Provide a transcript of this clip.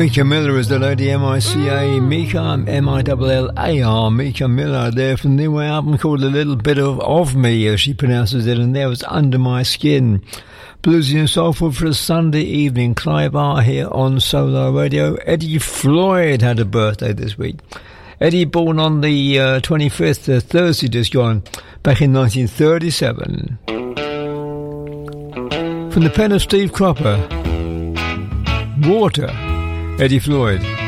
Mika Miller is the lady, M-I-C-A, Mika, M-I-L-L-A-R, Mika Miller, there from the new album called A Little Bit of Me, as she pronounces it, and there was Under My Skin. Bluesy and soulful for a Sunday evening. Clive R here on Solar Radio. Eddie Floyd had a birthday this week. Eddie, born on the 25th, Thursday just gone, back in 1937. From the pen of Steve Cropper, Water, Eddie Floyd.